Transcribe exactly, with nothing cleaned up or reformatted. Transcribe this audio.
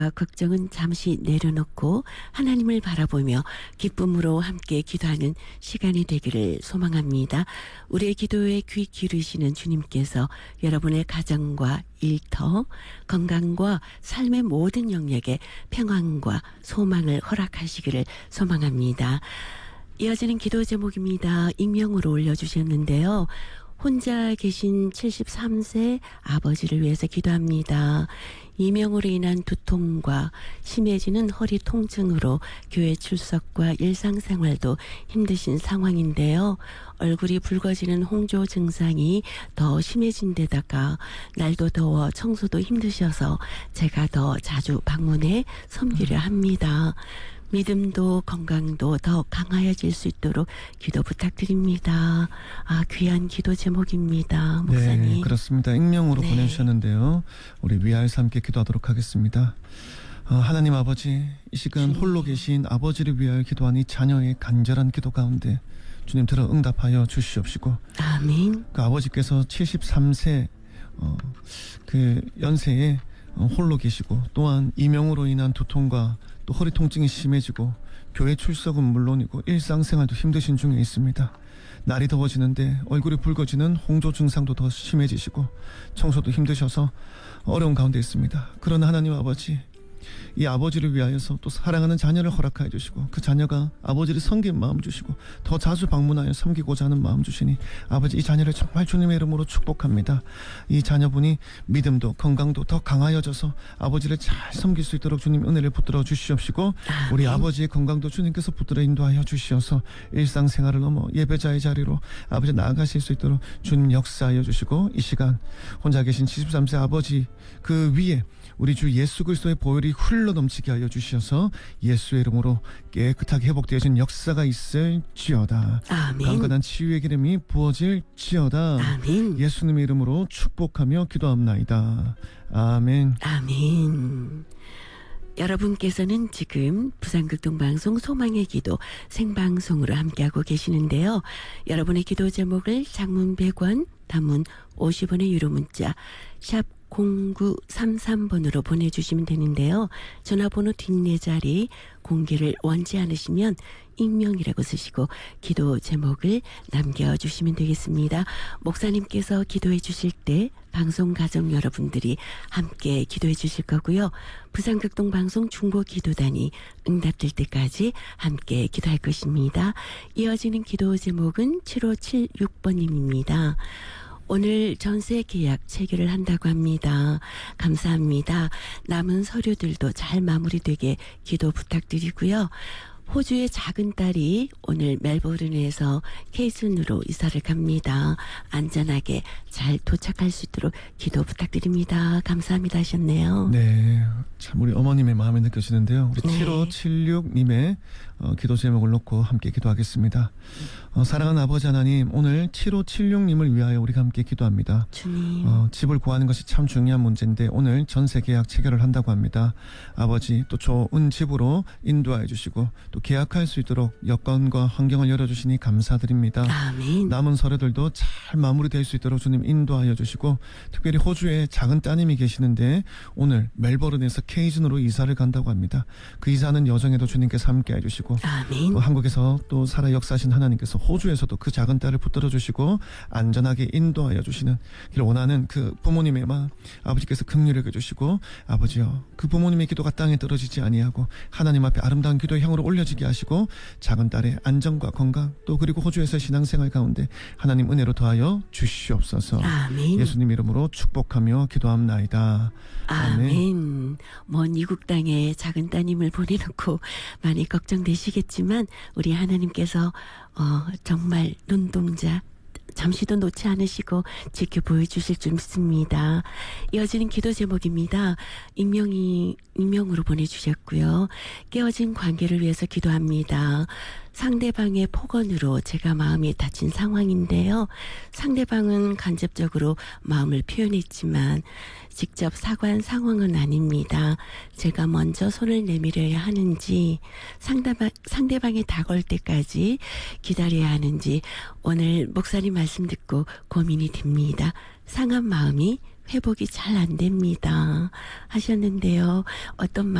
걱정은 잠시 내려놓고 하나님을 바라보며 기쁨으로 함께 기도하는 시간이 되기를 소망합니다. 우리의 기도에 귀 기르시는 주님께서 여러분의 가정과 일터, 건강과 삶의 모든 영역에 평안과 소망을 허락하시기를 소망합니다. 이어지는 기도 제목입니다. 익명으로 올려주셨는데요. 혼자 계신 칠십삼 세 아버지를 위해서 기도합니다. 이명으로 인한 두통과 심해지는 허리 통증으로 교회 출석과 일상생활도 힘드신 상황인데요. 얼굴이 붉어지는 홍조 증상이 더 심해진 데다가 날도 더워 청소도 힘드셔서 제가 더 자주 방문해 섬기려 합니다. 믿음도 건강도 더 강하여질 수 있도록 기도 부탁드립니다. 아, 귀한 기도 제목입니다. 목사님. 네, 그렇습니다. 익명으로 네. 보내주셨는데요. 우리 위하여서 함께 기도하도록 하겠습니다. 어, 하나님 아버지, 이 시간 주님. 홀로 계신 아버지를 위하여 기도하니 자녀의 간절한 기도 가운데 주님 들어 응답하여 주시옵시고, 아멘. 그 아버지께서 칠십삼 세 어, 그 연세에 어, 홀로 계시고, 또한 이명으로 인한 두통과 또 허리 통증이 심해지고 교회 출석은 물론이고 일상생활도 힘드신 중에 있습니다. 날이 더워지는데 얼굴이 붉어지는 홍조 증상도 더 심해지시고 청소도 힘드셔서 어려운 가운데 있습니다. 그러나 하나님 아버지, 이 아버지를 위하여서 또 사랑하는 자녀를 허락하여 주시고, 그 자녀가 아버지를 섬긴 마음 주시고 더 자주 방문하여 섬기고자 하는 마음 주시니 아버지, 이 자녀를 정말 주님의 이름으로 축복합니다. 이 자녀분이 믿음도 건강도 더 강하여져서 아버지를 잘 섬길 수 있도록 주님 은혜를 붙들어 주시옵시고, 아멘. 우리 아버지의 건강도 주님께서 붙들어 인도하여 주시어서 일상생활을 넘어 예배자의 자리로 아버지 나아가실 수 있도록 주님 역사하여 주시고, 이 시간 혼자 계신 칠십삼 세 아버지 그 위에 우리 주 예수 그리스도의 보혈이 흘러 넘치게 하여 주시어서 예수의 이름으로 깨끗하게 회복되어진 역사가 있을지어다. 아멘. 강건한 치유의 기름이 부어질지어다. 아멘. 예수님의 이름으로 축복하며 기도합나이다. 아멘. 아멘. 여러분께서는 지금 부산극동방송 소망의 기도 생방송으로 함께하고 계시는데요. 여러분의 기도 제목을 장문 백 원, 단문 오십 원의 유료 문자 샵 공구삼삼 번으로 보내주시면 되는데요. 전화번호 뒷내자리 공개를 원치 않으시면 익명이라고 쓰시고 기도 제목을 남겨주시면 되겠습니다. 목사님께서 기도해 주실 때 방송 가족 여러분들이 함께 기도해 주실 거고요. 부산극동방송 중보기도단이 응답될 때까지 함께 기도할 것입니다. 이어지는 기도 제목은 칠오칠육 번님입니다. 오늘 전세 계약 체결을 한다고 합니다. 감사합니다. 남은 서류들도 잘 마무리되게 기도 부탁드리고요. 호주의 작은 딸이 오늘 멜버른에서 케이슨으로 이사를 갑니다. 안전하게 잘 도착할 수 있도록 기도 부탁드립니다. 감사합니다 하셨네요. 네, 참 우리 어머님의 마음이 느껴지는데요. 우리 네. 칠오칠육님의 어, 기도 제목을 놓고 함께 기도하겠습니다. 어, 사랑하는 아버지 하나님, 오늘 칠오칠육님을 위하여 우리가 함께 기도합니다. 주님. 어, 집을 구하는 것이 참 중요한 문제인데 오늘 전세 계약 체결을 한다고 합니다. 아버지, 또 좋은 집으로 인도하여 주시고 또 계약할 수 있도록 여건과 환경을 열어주시니 감사드립니다. 아멘. 남은 서류들도 잘 마무리될 수 있도록 주님 인도하여 주시고, 특별히 호주에 작은 따님이 계시는데 오늘 멜버른에서 케이슨으로 이사를 간다고 합니다. 그 이사는 여정에도 주님께서 함께 해주시고, 아멘. 또 한국에서 또 살아 역사하신 하나님께서 호주에서도 그 작은 딸을 붙들어 주시고 안전하게 인도하여 주시는 길 원하는 그 부모님의 마음 아버지께서 긍휼히 여겨주시고, 아버지여, 그 부모님의 기도가 땅에 떨어지지 아니하고 하나님 앞에 아름다운 기도의 향으로 올려지게 하시고, 작은 딸의 안정과 건강, 또 그리고 호주에서 신앙생활 가운데 하나님 은혜로 더하여 주시옵소서. 아멘. 예수님 이름으로 축복하며 기도합나이다. 아멘. 아멘. 먼 이국 땅에 작은 따님을 보내놓고 많이 걱정되시겠지만 우리 하나님께서 어, 정말 눈동자 잠시도 놓지 않으시고 지켜보여 주실 줄 믿습니다. 이어지는 기도 제목입니다. 익명이, 익명으로 보내주셨고요. 깨어진 관계를 위해서 기도합니다. 상대방의 폭언으로 제가 마음이 다친 상황인데요. 상대방은 간접적으로 마음을 표현했지만 직접 사과한 상황은 아닙니다. 제가 먼저 손을 내밀어야 하는지, 상대방, 상대방이 다가올 때까지 기다려야 하는지 오늘 목사님 말씀 듣고 고민이 됩니다. 상한 마음이 회복이 잘 안 됩니다. 하셨는데요. 어떤